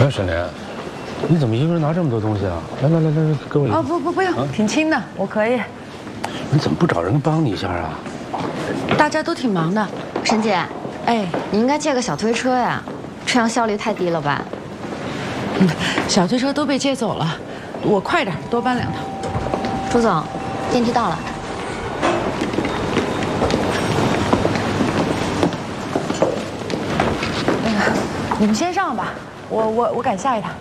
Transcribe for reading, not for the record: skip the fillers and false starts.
哎，沈莲，你怎么一个人拿这么多东西啊？来，给我一个。 哦，不用，挺轻的，我可以。 你怎么不找人帮你一下啊？ 大家都挺忙的。 沈姐， 哎， 你应该借个小推车呀，这样效率太低了吧？ 小推车都被借走了，我快点，多搬2趟。 朱总，电梯到了。 你们先上吧，我赶下一趟。